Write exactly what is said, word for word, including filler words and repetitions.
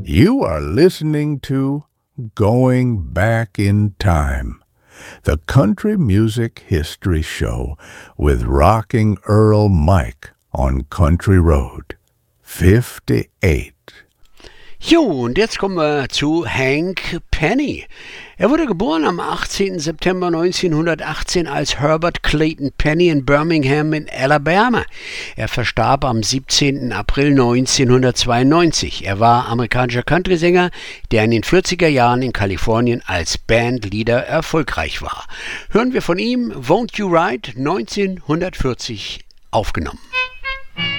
You are listening to Going Back in Time, the country music history show with Rocking Earl Mike on Country Road fifty-eight. Jo, und jetzt kommen wir zu Hank Penny. Er wurde geboren am achtzehnten September neunzehnhundertachtzehn als Herbert Clayton Penny in Birmingham in Alabama. Er verstarb am siebzehnten April neunzehnhundertzweiundneunzig. Er war amerikanischer Country-Sänger, der in den vierziger Jahren in Kalifornien als Bandleader erfolgreich war. Hören wir von ihm Won't You Ride neunzehnhundertvierzig aufgenommen.